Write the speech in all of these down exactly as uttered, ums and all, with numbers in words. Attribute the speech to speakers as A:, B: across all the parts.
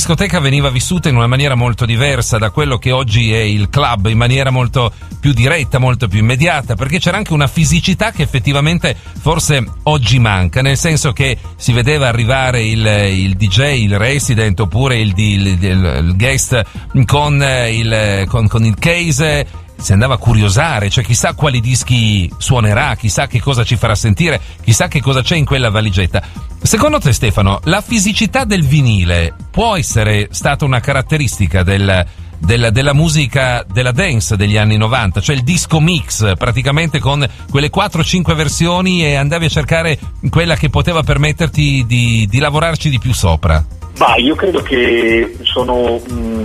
A: discoteca veniva vissuta in una maniera molto diversa da quello che oggi è il club, in maniera molto più diretta, molto più immediata, perché c'era anche una fisicità che effettivamente forse oggi manca, nel senso che si vedeva arrivare il, il D J, il resident oppure il, il, il, il guest con il, con, con il case, si andava a curiosare, cioè chissà quali dischi suonerà, chissà che cosa ci farà sentire, chissà che cosa c'è in quella valigetta. Secondo te, Stefano, la fisicità del vinile può essere stata una caratteristica del Della, della musica della dance degli anni novanta, cioè il disco mix, praticamente con quelle quattro cinque versioni, e andavi a cercare quella che poteva permetterti di, di lavorarci di più sopra?
B: Bah, io credo che sono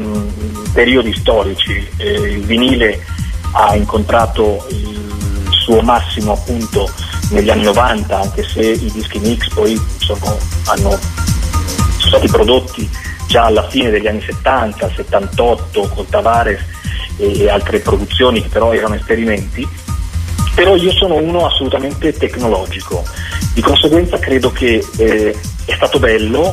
B: mh, periodi storici. Eh, il vinile ha incontrato il suo massimo appunto negli anni novanta, anche se i dischi mix poi sono, hanno, sono stati prodotti già alla fine degli anni settanta, settantotto, con Tavares e altre produzioni che però erano esperimenti. Però io sono uno assolutamente tecnologico, di conseguenza credo che eh, è stato bello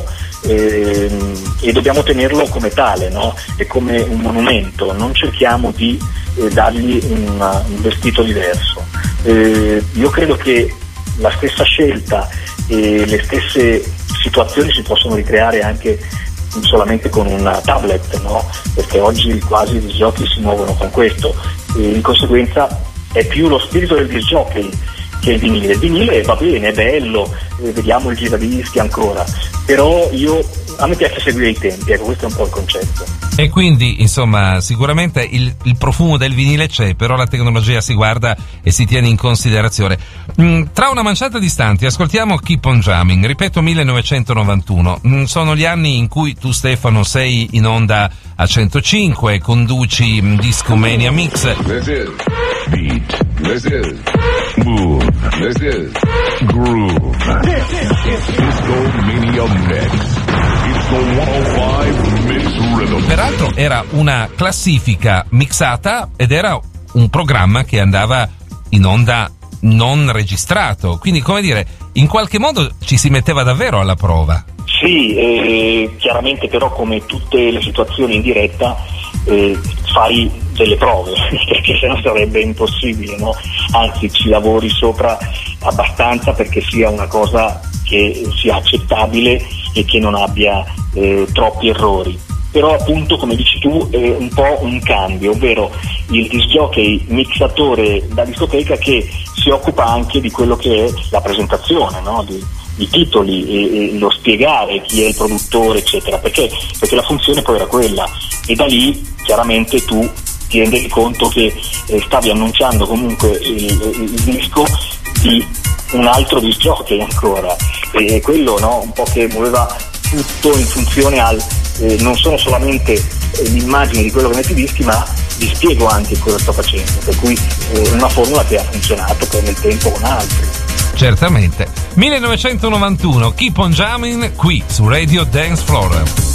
B: eh, e dobbiamo tenerlo come tale, no? È come un monumento, non cerchiamo di eh, dargli una, un vestito diverso. Eh, io credo che la stessa scelta e le stesse situazioni si possono ricreare anche solamente con una tablet, no? Perché oggi quasi i disc jockey si muovono con questo, e in conseguenza è più lo spirito del disc jockey che il vinile. Il vinile va bene, è bello, eh, vediamo il giradischi ancora, però io a me piace seguire i tempi, ecco, questo è un po' il concetto.
A: E quindi, insomma, sicuramente il, il profumo del vinile c'è, però la tecnologia si guarda e si tiene in considerazione. Mm, tra una manciata di istanti ascoltiamo Keep on Jamming, ripeto millenovecentonovantuno. Mm, sono gli anni in cui tu, Stefano, sei in onda a centocinque, conduci mm, Discomania Mix.
C: This is beat, this is move, this is groove. Discomania Mix.
A: Peraltro era una classifica mixata ed era un programma che andava in onda non registrato, quindi, come dire, in qualche modo ci si metteva davvero alla prova.
B: Sì, eh, chiaramente però come tutte le situazioni in diretta eh, fai delle prove perché sennò sarebbe impossibile, no? Anzi, ci lavori sopra abbastanza perché sia una cosa che sia accettabile e che non abbia eh, troppi errori. Però appunto, come dici tu, è un po' un cambio, ovvero il disc jockey mixatore da discoteca che si occupa anche di quello che è la presentazione, no? di, di titoli e, e lo spiegare chi è il produttore, eccetera, perché, perché la funzione poi era quella, e da lì chiaramente tu ti rendevi conto che eh, stavi annunciando comunque il, il disco di un altro disc jockey ancora, e quello, no, un po' che muoveva tutto in funzione al eh, non sono solamente eh, l'immagine di quello che metti i dischi, ma vi spiego anche cosa sto facendo, per cui eh, una formula che ha funzionato poi nel tempo con altri.
A: Certamente. millenovecentonovantuno, Keep on Jamming qui su Radio Dance Floor.